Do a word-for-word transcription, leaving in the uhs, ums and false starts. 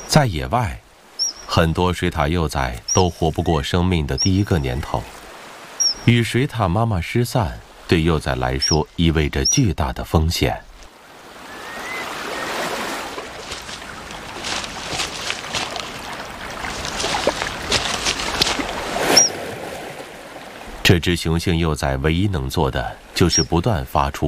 在野外，很多水獭幼崽都活不过生命的第一个年头。与水獭妈妈失散，对幼崽来说意味着巨大的风险。这只雄性幼崽唯一能做的，就是不断发出